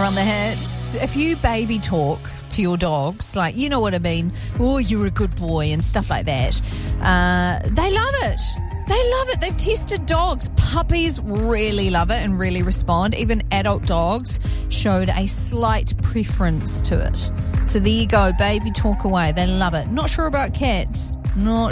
on the hits. If you baby talk to your dogs, like, you know what I mean, oh, you're a good boy and stuff like that, they love it. They love it. They've tested dogs. Puppies really love it and really respond. Even adult dogs showed a slight preference to it. So there you go. Baby talk away. They love it. Not sure about cats. Not